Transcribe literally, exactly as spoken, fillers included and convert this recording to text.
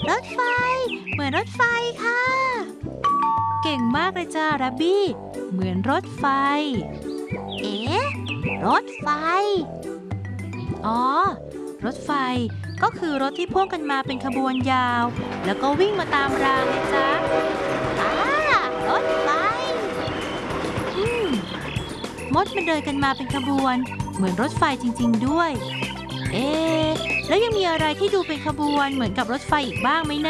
รถไฟเหมือนรถไฟค่ะเก่งมากเลยจ้าแรบบี้เหมือนรถไฟเอ๊ะรถไฟอ๋อรถไฟก็คือรถที่พ่วงกันมาเป็นขบวนยาวแล้วก็วิ่งมาตามรางเลยจ้าอ่ารถไฟอืมมดมันเดินกันมาเป็นขบวนเหมือนรถไฟจริงๆด้วยเอ๊ะแล้วยังมีอะไรที่ดูเป็นขบวนเหมือนกับรถไฟอีกบ้างไหมนะ